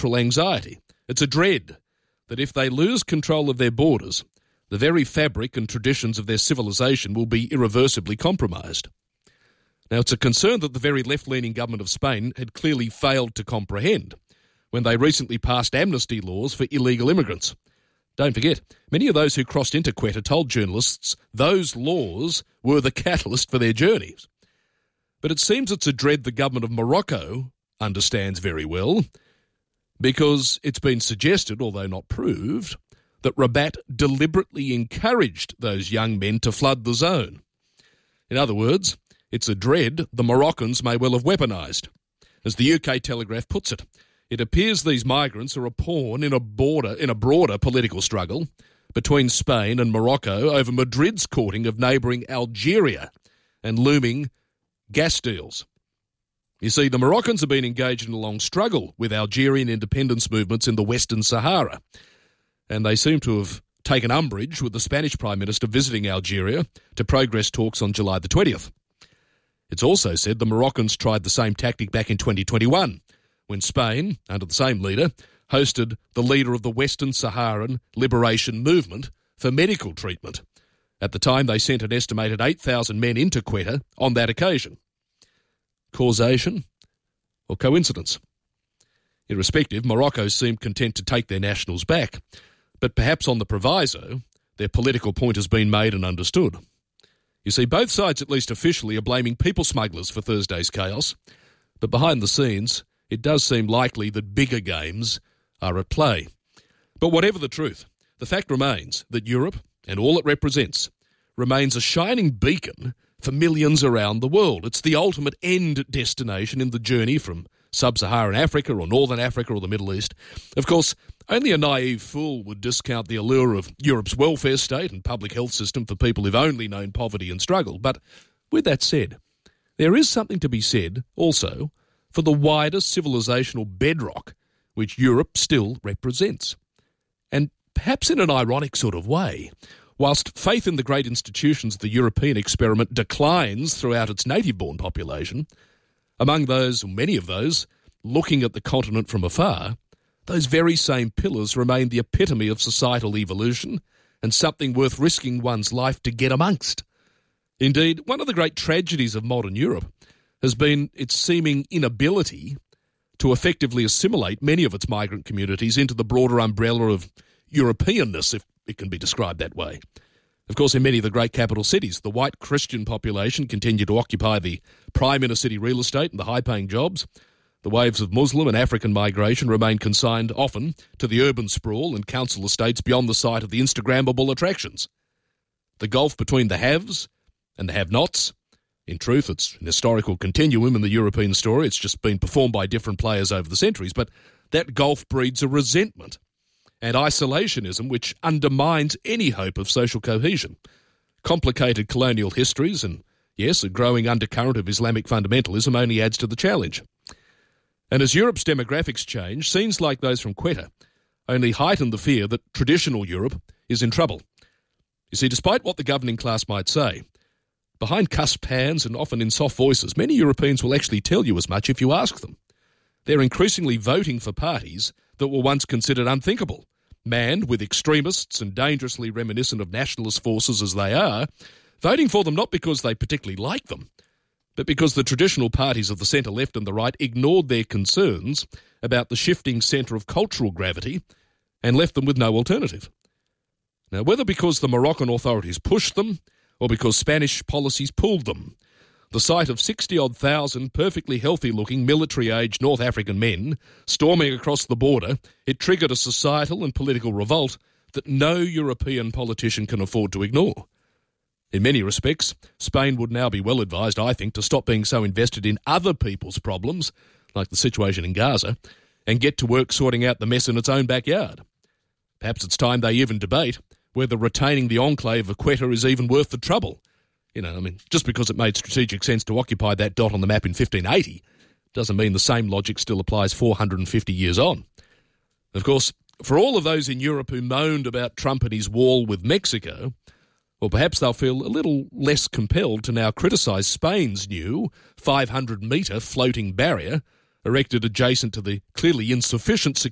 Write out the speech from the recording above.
natural anxiety. It's a dread that if they lose control of their borders, the very fabric and traditions of their civilization will be irreversibly compromised. Now, it's a concern that the very left-leaning government of Spain had clearly failed to comprehend when they recently passed amnesty laws for illegal immigrants. Don't forget, many of those who crossed into Quetta told journalists those laws were the catalyst for their journeys. But it seems it's a dread the government of Morocco understands very well, because it's been suggested, although not proved, that Rabat deliberately encouraged those young men to flood the zone. In other words, it's a dread the Moroccans may well have weaponised. As the UK Telegraph puts it, it appears these migrants are a pawn in a broader political struggle between Spain and Morocco over Madrid's courting of neighbouring Algeria and looming gas deals. You see, the Moroccans have been engaged in a long struggle with Algerian independence movements in the Western Sahara, and they seem to have taken umbrage with the Spanish Prime Minister visiting Algeria to progress talks on July the 20th. It's also said the Moroccans tried the same tactic back in 2021, when Spain, under the same leader, hosted the leader of the Western Saharan Liberation Movement for medical treatment. At the time, they sent an estimated 8,000 men into Quetta on that occasion. Causation or coincidence? Irrespective, Morocco seemed content to take their nationals back, but perhaps on the proviso, their political point has been made and understood. You see, both sides, at least officially, are blaming people smugglers for Thursday's chaos, but behind the scenes, it does seem likely that bigger games are at play. But whatever the truth, the fact remains that Europe, and all it represents, remains a shining beacon for millions around the world. It's the ultimate end destination in the journey from sub-Saharan Africa or Northern Africa or the Middle East. Of course, only a naive fool would discount the allure of Europe's welfare state and public health system for people who've only known poverty and struggle. But with that said, there is something to be said also for the wider civilizational bedrock which Europe still represents. And perhaps in an ironic sort of way, whilst faith in the great institutions of the European experiment declines throughout its native-born population, among those, many of those, looking at the continent from afar, those very same pillars remain the epitome of societal evolution and something worth risking one's life to get amongst. Indeed, one of the great tragedies of modern Europe has been its seeming inability to effectively assimilate many of its migrant communities into the broader umbrella of Europeanness, if it can be described that way. Of course, in many of the great capital cities, the white Christian population continue to occupy the prime inner city real estate and the high-paying jobs. The waves of Muslim and African migration remain consigned often to the urban sprawl and council estates beyond the sight of the Instagrammable attractions. The gulf between the haves and the have-nots, in truth, it's an historical continuum in the European story. It's just been performed by different players over the centuries, but that gulf breeds a resentment and isolationism which undermines any hope of social cohesion. Complicated colonial histories and, yes, a growing undercurrent of Islamic fundamentalism only adds to the challenge. And as Europe's demographics change, scenes like those from Quetta only heighten the fear that traditional Europe is in trouble. You see, despite what the governing class might say, behind cusped hands and often in soft voices, many Europeans will actually tell you as much if you ask them. They're increasingly voting for parties that were once considered unthinkable, manned with extremists and dangerously reminiscent of nationalist forces as they are, voting for them not because they particularly like them, but because the traditional parties of the centre-left and the right ignored their concerns about the shifting centre of cultural gravity and left them with no alternative. Now, whether because the Moroccan authorities pushed them or because Spanish policies pulled them, the sight of 60-odd thousand perfectly healthy-looking military-aged North African men storming across the border, it triggered a societal and political revolt that no European politician can afford to ignore. In many respects, Spain would now be well advised, I think, to stop being so invested in other people's problems, like the situation in Gaza, and get to work sorting out the mess in its own backyard. Perhaps it's time they even debate whether retaining the enclave of Quetta is even worth the trouble. Just because it made strategic sense to occupy that dot on the map in 1580 doesn't mean the same logic still applies 450 years on. Of course, for all of those in Europe who moaned about Trump and his wall with Mexico, well, perhaps they'll feel a little less compelled to now criticise Spain's new 500-metre floating barrier erected adjacent to the clearly insufficient